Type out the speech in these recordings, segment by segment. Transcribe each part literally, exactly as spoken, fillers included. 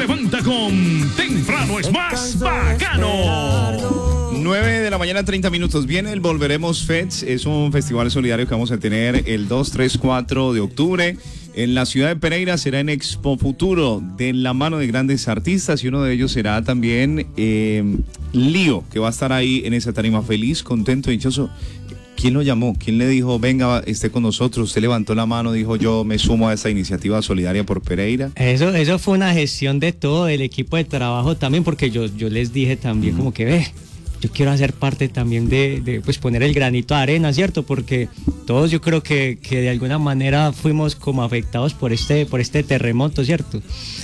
levanta con Temprano es más bacano. nueve de la mañana, treinta minutos. Viene el Volveremos Fest. Es un festival solidario que vamos a tener el dos, tres, cuatro de octubre. En la ciudad de Pereira será en Expo Futuro, de la mano de grandes artistas, y uno de ellos será también eh, Lío, que va a estar ahí en esa tarima, feliz, contento, dichoso. ¿Quién lo llamó? ¿Quién le dijo, venga, esté con nosotros? Usted levantó la mano, dijo, yo me sumo a esta iniciativa solidaria por Pereira. Eso, eso fue una gestión de todo el equipo de trabajo también, porque yo, yo les dije también, mm. como que ve, yo quiero hacer parte también de, de pues poner el granito de arena, ¿cierto? Porque todos yo creo que, que de alguna manera fuimos como afectados por este, por este terremoto, ¿cierto?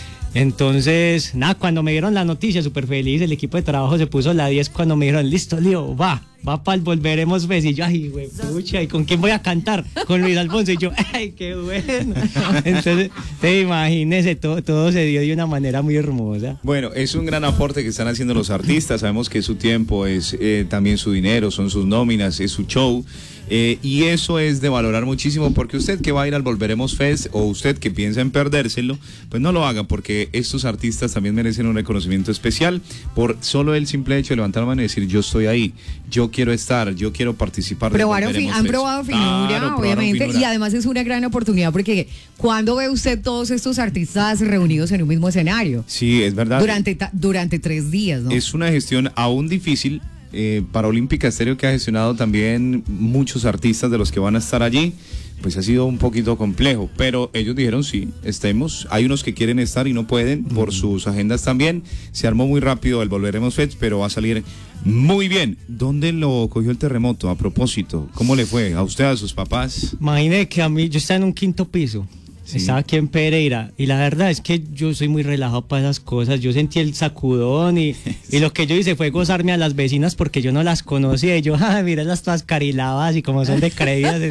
Entonces, nada, cuando me dieron la noticia, súper feliz, el equipo de trabajo se puso la diez cuando me dijeron, listo, Lío, va, va para el Volveremos Fest. Y yo, ay, güey, pucha, ¿y con quién voy a cantar? Con Luis Alfonso. Y yo, ay, qué bueno. Entonces, te imagínese, todo, todo se dio de una manera muy hermosa. Bueno, es un gran aporte que están haciendo los artistas. Sabemos que su tiempo es eh, también su dinero, son sus nóminas, es su show. Eh, y eso es de valorar muchísimo, porque usted que va a ir al Volveremos Fest o usted que piensa en perdérselo, pues no lo haga, porque estos artistas también merecen un reconocimiento especial por solo el simple hecho de levantar la mano y decir, yo estoy ahí, yo quiero estar, yo quiero participar. Probaron fi- han probado finura, claro, obviamente, finura. Y además es una gran oportunidad, porque cuando ve usted todos estos artistas reunidos en un mismo escenario? Sí, es verdad. Durante, ta- durante tres días, ¿no? Es una gestión aún difícil. Eh, para Olímpica Estéreo, que ha gestionado también muchos artistas de los que van a estar allí, pues ha sido un poquito complejo, pero ellos dijeron sí, estemos. Hay unos que quieren estar y no pueden por uh-huh. sus agendas también. Se armó muy rápido el Volveremos Fest, pero va a salir muy bien. ¿Dónde lo cogió el terremoto? A propósito, ¿cómo le fue? ¿A usted, a sus papás? Imagine que a mí, yo estaba en un quinto piso. Sí. Estaba aquí en Pereira y la verdad es que yo soy muy relajado para esas cosas. Yo sentí el sacudón y, sí. y lo que yo hice fue gozarme a las vecinas porque yo no las conocía y yo, ah, mira las todas carilavas y como son de creídas.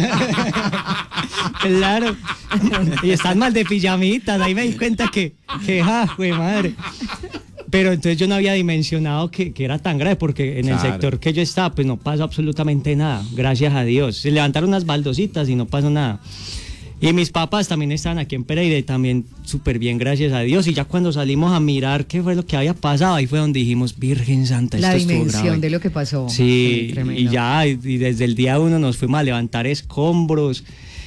Claro. Y están mal de pijamitas, ahí me di cuenta que, que ah, güey, madre. Pero entonces yo no había dimensionado que, que era tan grave, porque en claro. el sector que yo estaba pues no pasó absolutamente nada, gracias a Dios. Se levantaron unas baldositas y no pasó nada. Y mis papás también estaban aquí en Pereira y también súper bien, gracias a Dios. Y ya cuando salimos a mirar qué fue lo que había pasado, ahí fue donde dijimos, Virgen Santa, la esto estuvo grave. La dimensión de lo que pasó. Sí, sí, y ya, y desde el día uno nos fuimos a levantar escombros,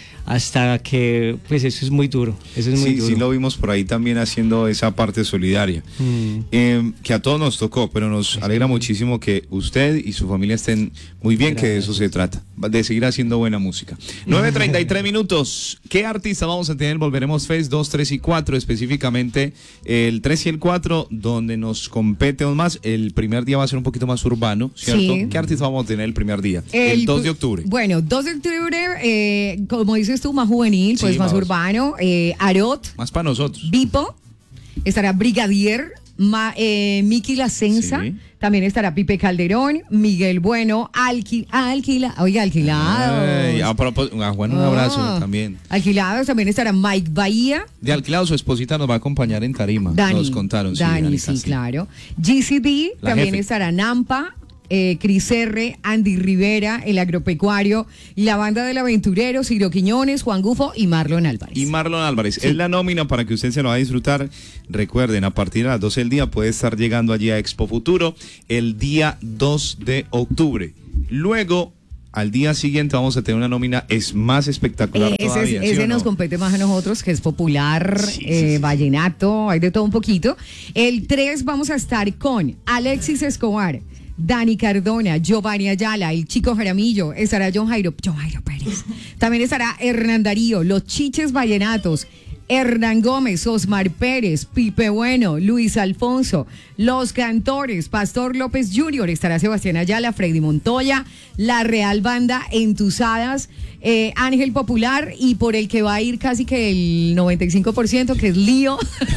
hasta que, pues eso es muy duro, eso es muy sí, duro. Sí, lo vimos por ahí también haciendo esa parte solidaria, mm. eh, que a todos nos tocó, pero nos sí. alegra muchísimo que usted y su familia estén muy bien, gracias. Que de eso se trata, de seguir haciendo buena música. nueve treinta y tres minutos, ¿qué artista vamos a tener? Volveremos Fest dos, tres y cuatro, específicamente el tres y el cuatro, donde nos compete aún más. El primer día va a ser un poquito más urbano, ¿cierto? Sí. ¿Qué artista vamos a tener el primer día? El, el dos de octubre. Bueno, dos de octubre, eh, como dice tú, más juvenil, pues sí, más vamos. urbano, eh, Arot, más para nosotros. Vipo, estará Brigadier, Ma, eh, Miki La Senza, sí. También estará Pipe Calderón, Miguel Bueno, Alqui, Alquila, oiga, Alquilados. A propósito, a Juan un oh. abrazo también. Alquilados, también estará Mike Bahía. De Alquilados, su esposita nos va a acompañar en tarima. Dani, nos contaron. Dani, sí, Dani, sí, sí, claro. G C D, la también jefe. Estará Nampa. Eh, Cris R, Andy Rivera, el agropecuario, la banda del aventurero, Ciro Quiñones, Juan Gufo y Marlon Álvarez. Y Marlon Álvarez, sí. Es la nómina para que usted se lo va a disfrutar. Recuerden, a partir de las doce del día puede estar llegando allí a Expo Futuro el día dos de octubre. Luego, al día siguiente vamos a tener una nómina es más espectacular eh, todavía. Ese, ese ¿sí nos no? compete más a nosotros, que es popular, sí, eh, sí, sí. vallenato, hay de todo un poquito. El tres vamos a estar con Alexis Escobar, Dani Cardona, Giovanni Ayala, el Chico Jaramillo, estará John Jairo, John Jairo Pérez. También estará Hernán Darío, los Chiches Vallenatos, Hernán Gómez, Osmar Pérez, Pipe Bueno, Luis Alfonso, Los Cantores, Pastor López junior, estará Sebastián Ayala, Freddy Montoya, la Real Banda Entusadas, eh, Ángel Popular, y por el que va a ir casi que el noventa y cinco por ciento, que es Lío.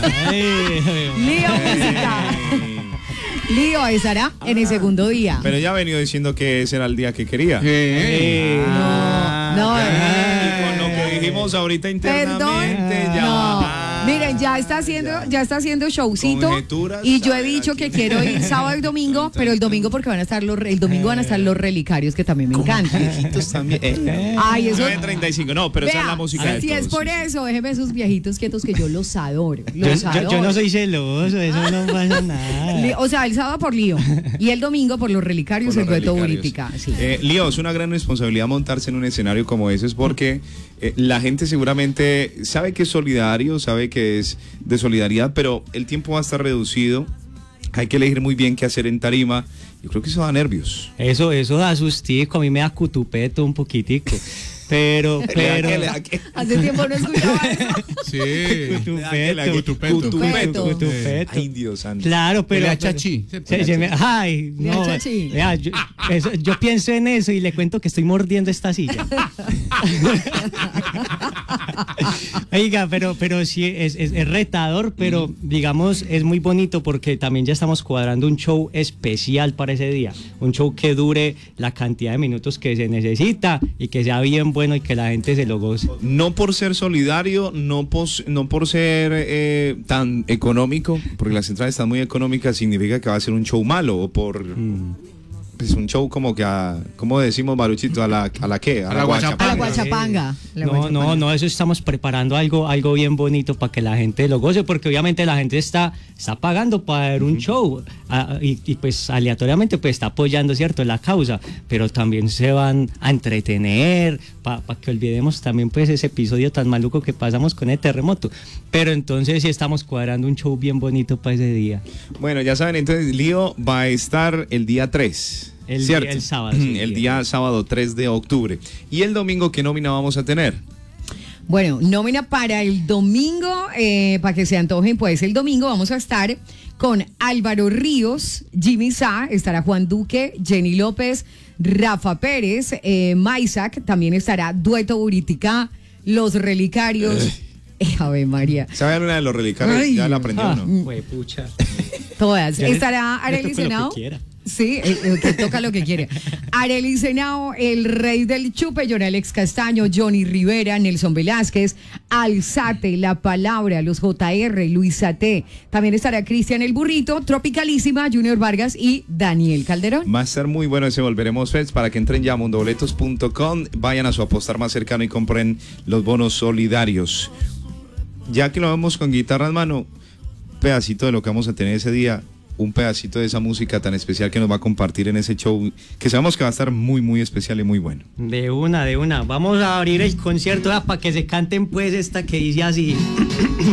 Lío Música. Lío estará ah, en el segundo día. Pero ya ha venido diciendo que ese era el día que quería. Eh, ah, no, no. Y con lo que dijimos ahorita internamente, perdón, ya. No. Miren, ya está haciendo, ya. ya está haciendo showcito. Conjeturas, Y yo a he ver, dicho aquí. que quiero ir sábado y domingo, pero el domingo porque van a estar los, el domingo van a estar los relicarios, que también me encantan. Viejitos también. Eh. Ay, eso. nueve treinta y cinco, no, pero esa es Vea, la música de si es todos, por sí, sí. eso, déjeme esos viejitos quietos que yo los adoro. Yo, Los yo- adoro. yo no soy celoso, eso no pasa Li- nada. O sea, el sábado por Lío y el domingo por los relicarios, Por el los dueto relicarios. Buritica. Sí. Eh, Lío, es una gran responsabilidad montarse en un escenario como ese, es porque eh, la gente seguramente sabe que es solidario, sabe que es de solidaridad, pero el tiempo va a estar reducido. Hay que elegir muy bien qué hacer en tarima. Yo creo que eso da nervios. Eso, eso da sustico, a mí me da cutupeto un poquitico. Pero, pero. ¿Le da qué? Hace tiempo no escuchaba eso. Sí. Cutupeto. Cutupeto. Cutupeto. Cutupeto. Ay, Dios santo. Claro, pero. Le da pero- chachi. Se- se me- ay, Le da no. chachi. Vea, yo, eso- yo pienso en eso y le cuento que estoy mordiendo esta silla. Oiga, pero, pero sí, es, es, es retador, pero digamos, es muy bonito porque también ya estamos cuadrando un show especial para ese día. Un show que dure la cantidad de minutos que se necesita y que sea bien bueno y que la gente se lo goce. No por ser solidario, no, pos- no por ser eh, tan económico, porque las entradas están muy económicas, significa que va a ser un show malo, o por pues, un show como que a, ¿cómo decimos, Maruchito? ¿A la, a la qué? A la A guachapanga. la guachapanga. La No, guachapanga. no, no, eso estamos preparando algo, algo bien bonito para que la gente lo goce, porque obviamente la gente está, está pagando para ver un show ah, y, y pues aleatoriamente pues está apoyando, ¿cierto?, la causa, pero también se van a entretener para que olvidemos también pues ese episodio tan maluco que pasamos con el terremoto. Pero entonces sí estamos cuadrando un show bien bonito para ese día. Bueno, ya saben, entonces Lío va a estar el día tres. El ¿cierto? día- el sábado, sí, el el día sábado tres de octubre. ¿Y el domingo qué nómina vamos a tener? Bueno, nómina para el domingo, eh, para que se antojen, pues el domingo vamos a estar con Álvaro Ríos, Jimmy Sá, estará Juan Duque, Jenny López, Rafa Pérez, eh, Maisac, también estará Dueto Buritica, Los Relicarios. Eh, Ave María. ¿Saben una de los relicarios? Ay, Ya la aprendió, Ah, ¿no? huepucha. Todas. Ya le- Estará le Arely toco lo que Senao. quiera. Sí, el, el que toca lo que quiere. Arely Senao, el rey del chupe, John Alex Castaño, Johnny Rivera, Nelson Velázquez, Alzate, La Palabra, los J R, Luisa T. También estará Cristian el Burrito, Tropicalísima, Junior Vargas y Daniel Calderón. Va a ser muy bueno ese Volveremos Fest. Para que entren ya a mundoboletos punto com, vayan a su apostar más cercano y compren los bonos solidarios. Ya que lo vemos con guitarra en mano, un pedacito de lo que vamos a tener ese día, un pedacito de esa música tan especial que nos va a compartir en ese show, que sabemos que va a estar muy, muy especial y muy bueno. De una, de una. Vamos a abrir el concierto para que se canten pues esta que dice así.